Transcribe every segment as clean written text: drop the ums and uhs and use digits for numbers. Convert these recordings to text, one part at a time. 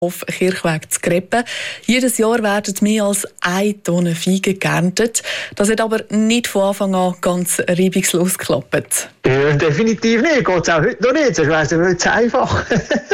auf Kirchweg zu Greppen. Jedes Jahr werden mehr als 1 Tonne Feigen geerntet. Das hat aber nicht von Anfang an ganz reibungslos geklappt. Ja, definitiv nicht. Geht es auch heute noch nicht, sonst wäre es nicht so einfach.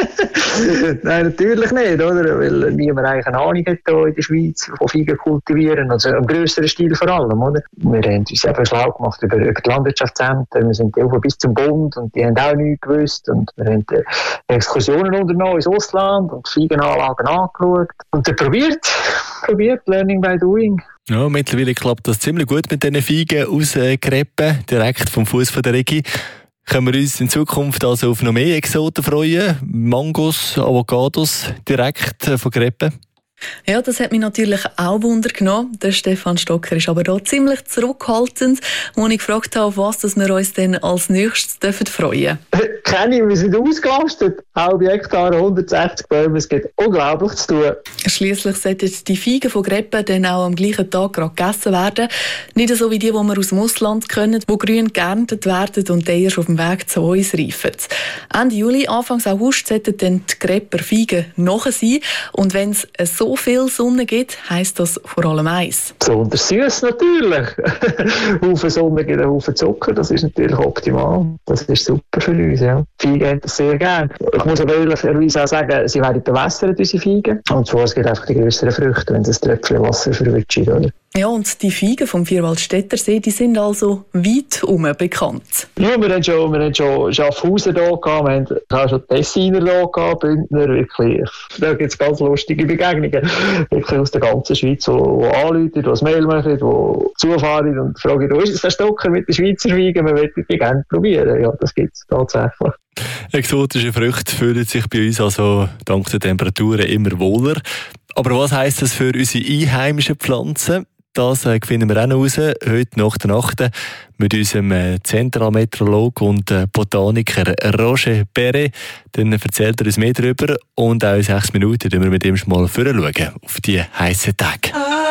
Nein, natürlich nicht, oder? Weil niemand eigentlich eine Ahnung hat hier in der Schweiz von Feigen kultivieren, also im grösseren Stil vor allem, oder? Wir haben uns eben schlau gemacht über die Landwirtschaftsämter, wir sind auch bis zum Bund und die haben auch nichts gewusst und wir haben Exkursionen unternommen ins Ausland und Feigenanlagen angeschaut und dann probiert, Learning by Doing. Ja, mittlerweile klappt das ziemlich gut mit diesen Feigen aus Greppen, direkt vom Fuß von der Regi. Können wir uns in Zukunft also auf noch mehr Exoten freuen? Mangos, Avocados, direkt von Greppen? Ja, das hat mich natürlich auch Wunder genommen. Der Stefan Stocker ist aber da ziemlich zurückhaltend, als ich gefragt habe, auf was wir uns denn als nächstes freuen dürfen. Wir sind ausgelastet. Halbe Hektare, 160 Bäume, es gibt unglaublich zu tun. Schliesslich sollten die Feigen von Greppen dann auch am gleichen Tag gerade gegessen werden. Nicht so wie die wir aus dem Ausland kennen, die grün geerntet werden und dann erst auf dem Weg zu uns reifen. Ende Juli, Anfang August sollten dann die Grepper Feigen nachher sein. Und wenn es so viel Sonne gibt, heisst das vor allem eins. Besonders süß natürlich. Haufen Sonne gibt einen Haufen Zucker, das ist natürlich optimal. Das ist super für uns, ja. Feigen haben das sehr gerne. Ich muss aber ehrlicherweise auch sagen, sie werden bewässert, unsere Feigen. Und zwar, es gibt einfach die grösseren Früchte, wenn es ein Tröpfchen Wasser verwitscht, oder? Ja, und die Feigen vom Vierwaldstättersee, die sind also weit bekannt. Ja, wir haben schon Schaffhausen hier gehabt, wir haben auch schon Tessiner hier gehabt, Bündner, wirklich. Da gibt es ganz lustige Begegnungen. Wirklich aus der ganzen Schweiz, die anrufen, die ein Mail machen, die zufahren und fragen, wo ist es der Stocker mit den Schweizer Feigen? Wir möchten die gerne probieren. Ja, das gibt es tatsächlich. Exotische Früchte fühlen sich bei uns also dank der Temperaturen immer wohler. Aber was heisst das für unsere einheimischen Pflanzen? Das finden wir auch noch raus, heute nach der Nacht, mit unserem Zentralmeteorolog und Botaniker Roger Perret. Dann erzählt er uns mehr darüber und auch in 6 Minuten schauen wir mit ihm mal schauen auf die heissen Tage.